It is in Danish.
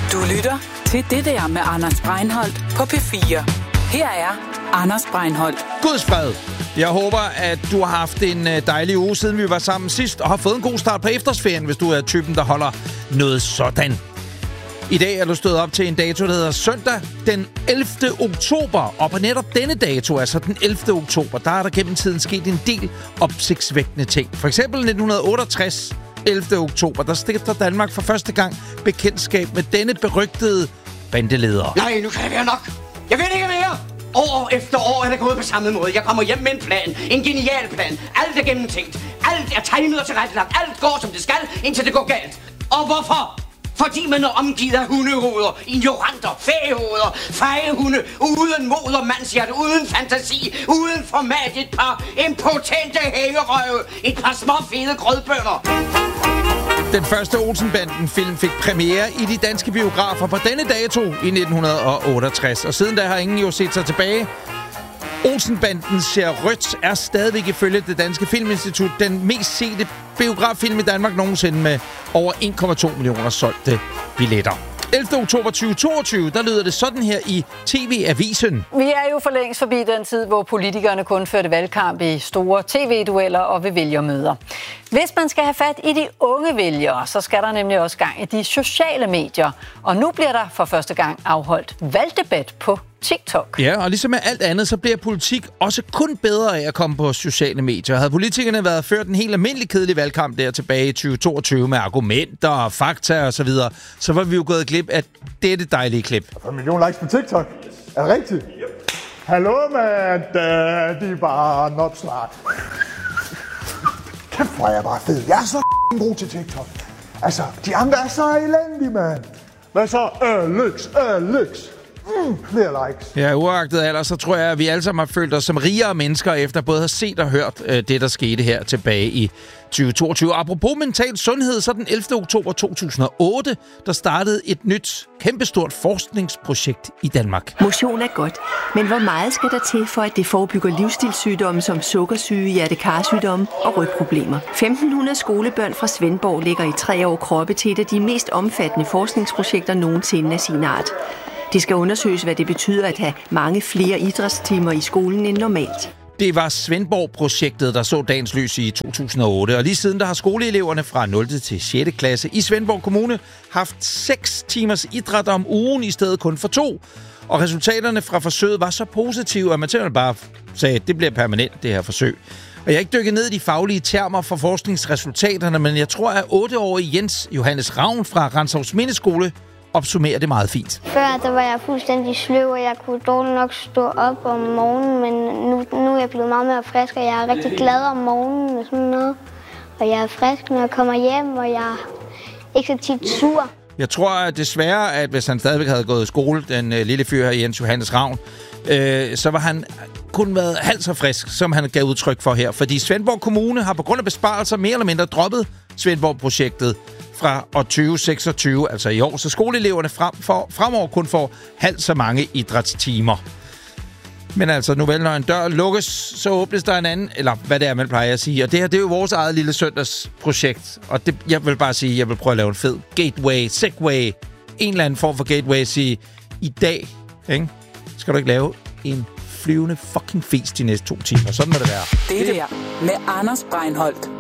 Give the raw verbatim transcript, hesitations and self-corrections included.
Du lytter til Det der med Anders Breinholt på P fire. Her er Anders Breinholt. Guds fred. Jeg håber, at du har haft en dejlig uge, siden vi var sammen sidst, og har fået en god start på efterårsferien, hvis du er typen, der holder noget sådan. I dag er du stået op til en dato, der hedder søndag den ellevte oktober. Og på netop denne dato, altså den ellevte oktober, der er der gennem tiden sket en del opsigtsvækkende ting. For eksempel nitten otteogtres, ellevte oktober, der stifter Danmark for første gang bekendtskab med denne berygtede bandeleder. Nej, nu kan det være nok. Jeg vil ikke mere. År efter år er det gået på samme måde. Jeg kommer hjem med en plan. En genial plan. Alt er gennemtænkt. Alt er tegnet og tilrettelagt. Alt går, som det skal, indtil det går galt. Og hvorfor? Fordi man er omgivet af hundehoveder, ignoranter, fæhoveder, fejehunde, uden mod og mandshjerte, uden fantasi, uden format, et par impotente hægerøve, et par små fede grødbønder. Den første Olsen-banden-film fik premiere i de danske biografer på denne dato i nitten otteogtres, og siden da har ingen jo set sig tilbage. Olsen-banden ser rødt er stadigvæk ifølge det danske filminstitut den mest sete biograffilm i Danmark nogensinde med over en komma to millioner solgte billetter. ellevte oktober tyve toogtyve, der lyder det sådan her i T V-avisen. Vi er jo for længst forbi den tid, hvor politikerne kun førte valgkamp i store tv-dueller og ved vælgermøder. Hvis man skal have fat i de unge vælgere, så skal der nemlig også gang i de sociale medier. Og nu bliver der for første gang afholdt valgdebat på TikTok. Ja, og ligesom med alt andet, så bliver politik også kun bedre af at komme på sociale medier. Havde politikerne været ført en helt almindelig kedelig valgkamp der tilbage i tyve toogtyve med argumenter og fakta og så videre, så var vi jo gået glip af dette dejlige klip. For en million likes på TikTok. Er det rigtigt? Yep. Hallo, man. Daddy bare not smart. Kæft, hvor er jeg bare fed. Jeg er så god til TikTok. Altså, de andre er så elendige, mand. Hvad så? Alex, Alex. Mm, flere likes. Ja, uagtet alder, så tror jeg, at vi alle sammen har følt os som rigere mennesker, efter både at have set og hørt øh, det, der skete her tilbage i tyve toogtyve. Apropos mental sundhed, så den ellevte oktober to tusind og otte, der startede et nyt, kæmpestort forskningsprojekt i Danmark. Motion er godt, men hvor meget skal der til, for at det forebygger livsstilssygdomme som sukkersyge, hjertekarsygdomme og rygproblemer? femten hundrede skolebørn fra Svendborg lægger i tre år kroppe til et af de mest omfattende forskningsprojekter nogensinde af sin art. Det skal undersøges, hvad det betyder at have mange flere idrætstimer i skolen end normalt. Det var Svendborg-projektet, der så dagens lys i to tusind og otte. Og lige siden der har skoleeleverne fra nul til sjette klasse i Svendborg Kommune haft seks timers idræt om ugen i stedet kun for to. Og resultaterne fra forsøget var så positive, at man simpelthen bare sagde, at det bliver permanent, det her forsøg. Og jeg har ikke dykket ned i de faglige termer for forskningsresultaterne, men jeg tror, at otteårige Jens Johannes Ravn fra Rantzausminde Skole opsummerer det meget fint. Før der var jeg fuldstændig sløv, og jeg kunne dårligt nok stå op om morgenen, men nu, nu er jeg blevet meget mere frisk, og jeg er rigtig glad om morgenen og sådan noget. Og jeg er frisk, når jeg kommer hjem, og jeg er ikke så tit sur. Jeg tror at desværre, at hvis han stadigvæk havde gået i skole, den øh, lille fyr her, Jens Johannes Ravn, øh, så var han kun været halvt så frisk, som han gav udtryk for her. Fordi Svendborg Kommune har på grund af besparelser mere eller mindre droppet Svendborg-projektet fra år tyve seksogtyve, altså i år, så skoleeleverne frem for, fremover kun får halvt så mange idrætstimer. Men altså, nu vel, når en dør lukkes, så åbnes der en anden, eller hvad det er, man plejer at sige. Og det her, det er jo vores eget lille søndagsprojekt. Og det, jeg vil bare sige, jeg vil prøve at lave en fed gateway, segway, en eller anden form for gateway, sige, i dag, ikke, skal du ikke lave en flyvende fucking fest de næste to timer. Sådan må det være. Det der med Anders Breinholt